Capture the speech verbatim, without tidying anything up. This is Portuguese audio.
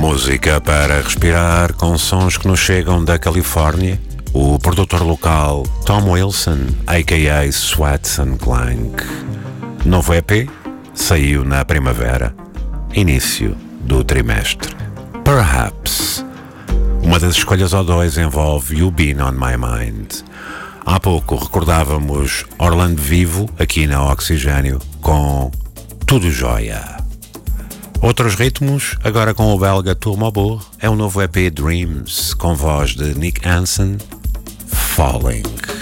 Música para respirar com sons que nos chegam da Califórnia. O produtor local Tom Wilson, a k a. Sweats and Clank. Novo E P saiu na primavera, início do trimestre. Perhaps. Uma das escolhas O dois envolve You've Been On My Mind. Há pouco recordávamos Orlando Vivo, aqui na Oxigênio, com Tudo Jóia. Outros ritmos, agora com o belga Tourmobile, é o novo E P Dreams, com voz de Nick Hansen, Falling.